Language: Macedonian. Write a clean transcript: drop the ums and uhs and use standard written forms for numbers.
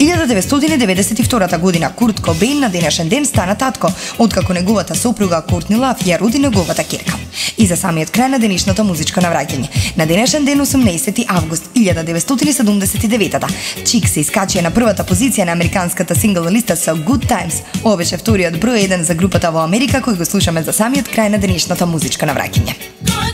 1992 година Курт Кобейн на денешен ден стана татко, откако неговата сопруга Кортни Лав ја роди неговата ќерка. И за самиот крај на денешното музичко навраќање. На денешен ден 18 август 1979 Чик се искачија на првата позиција на американската сингл листа со Good Times. Ова беше вториот број 1 за групата во Америка кој го слушаме за самиот крај на денешното музичко навраќање.